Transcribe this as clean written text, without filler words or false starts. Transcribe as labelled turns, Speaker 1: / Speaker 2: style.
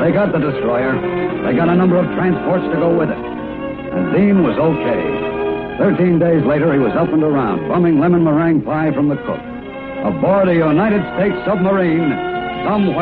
Speaker 1: They got the destroyer. They got a number of transports to go with it. And Dean was okay. 13 days later, he was up and around, bumming lemon meringue pie from the cook. Aboard a United States submarine, somewhere.